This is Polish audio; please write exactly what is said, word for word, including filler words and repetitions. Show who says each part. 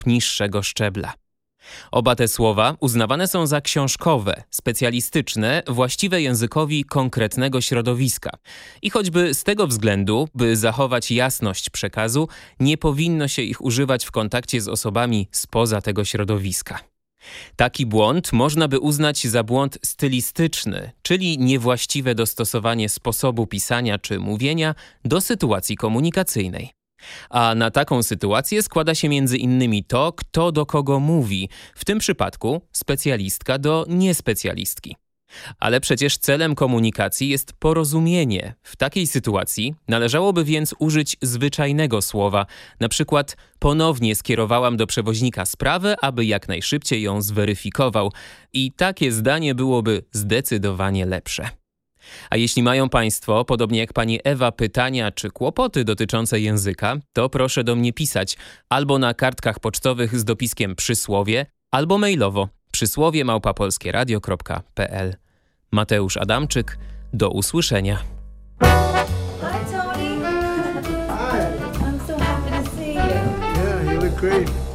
Speaker 1: niższego szczebla. Oba te słowa uznawane są za książkowe, specjalistyczne, właściwe językowi konkretnego środowiska. I choćby z tego względu, by zachować jasność przekazu, nie powinno się ich używać w kontakcie z osobami spoza tego środowiska. Taki błąd można by uznać za błąd stylistyczny, czyli niewłaściwe dostosowanie sposobu pisania czy mówienia do sytuacji komunikacyjnej. A na taką sytuację składa się między innymi to, kto do kogo mówi, w tym przypadku specjalistka do niespecjalistki. Ale przecież celem komunikacji jest porozumienie. W takiej sytuacji należałoby więc użyć zwyczajnego słowa, na przykład ponownie skierowałam do przewoźnika sprawę, aby jak najszybciej ją zweryfikował. I takie zdanie byłoby zdecydowanie lepsze. A jeśli mają Państwo, podobnie jak pani Ewa, pytania czy kłopoty dotyczące języka, to proszę do mnie pisać albo na kartkach pocztowych z dopiskiem przysłowie, albo mailowo przysłowie małpa polskie radio kropka p l. Mateusz Adamczyk, do usłyszenia.
Speaker 2: Hi, Tony. Hi. I'm so happy to see you.
Speaker 3: Yeah, you look great.